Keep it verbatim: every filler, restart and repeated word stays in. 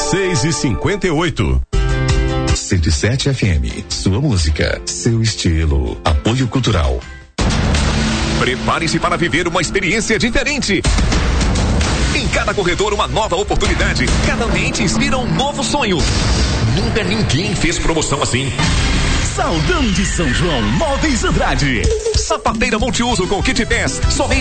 seis e cinquenta e oito. cento e sete F M, sua música, seu estilo. Apoio Cultural. Prepare-se para viver uma experiência diferente. Em cada corredor, uma nova oportunidade. Cada ambiente inspira um novo sonho. Nunca ninguém fez promoção assim. Saldão de São João, Móveis Andrade. Sapateira multiuso com kit pés, somente